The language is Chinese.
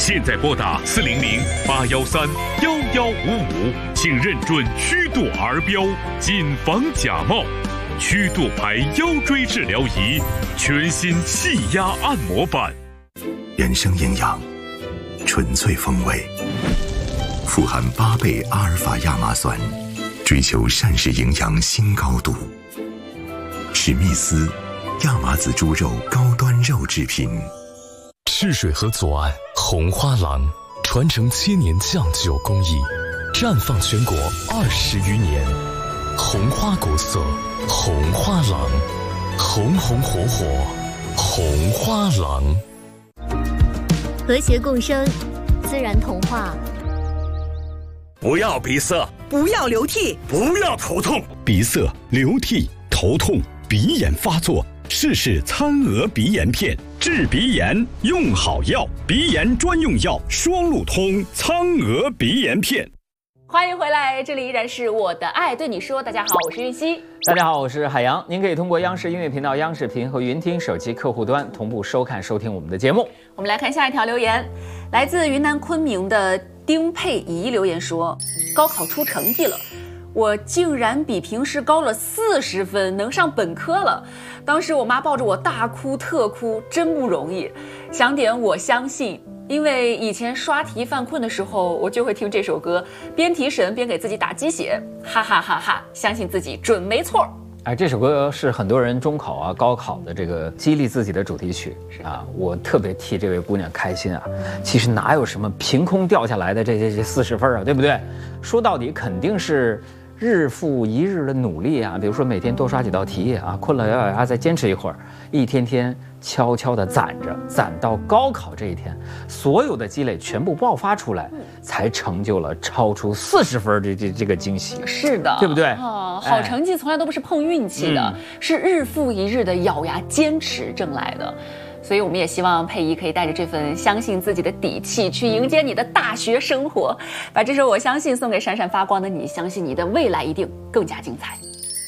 现在拨打400-813-1155，请认准曲度儿标，谨防假冒。曲度牌腰椎治疗仪，全新气压按摩板。 原生营养，纯粹风味，富含8倍阿尔法亚麻酸，追求膳食营养新高度。史密斯亚麻籽猪肉高端肉制品。 赤水河左岸红花廊，传承千年酱酒工艺，绽放全国20余年。红花国色，红花廊，红红火火，红花廊。 和谐共生，自然童话。 不要鼻塞， 不要流涕， 不要头痛。 鼻塞、流涕、头痛、鼻炎发作，试试餐鹅鼻炎片，治鼻炎用好药，鼻炎专用药双路通苍鹅鼻炎片。 欢迎回来，这里依然是我的爱对你说。大家好，我是韵熙。 大家好，我是海洋。您可以通过央视音乐频道、央视频和云听手机客户端同步收看、收听我们的节目。 我们来看下一条留言，来自云南昆明的丁佩仪留言说：高考出成绩了，我竟然比平时高了40分，能上本科了。当时我妈抱着我大哭特哭，真不容易。想点我相信。因为以前刷题犯困的时候，我就会听这首歌，边提神边给自己打鸡血，哈哈哈哈！相信自己准没错。 哎，这首歌是很多人中考啊、高考的这个激励自己的主题曲啊，我特别替这位姑娘开心啊。其实哪有什么凭空掉下来的这40分啊，对不对？说到底肯定是日复一日的努力啊，比如说每天多刷几道题啊，困了咬咬牙再坚持一会儿，一天天悄悄地攒着，攒到高考这一天，所有的积累全部爆发出来，才成就了超出40分这个惊喜。 是的， 对不对？ 好成绩从来都不是碰运气的，是日复一日的咬牙坚持挣来的。所以我们也希望佩仪可以带着这份相信自己的底气去迎接你的大学生活，把这首《我相信》送给闪闪发光的你，相信你的未来一定更加精彩。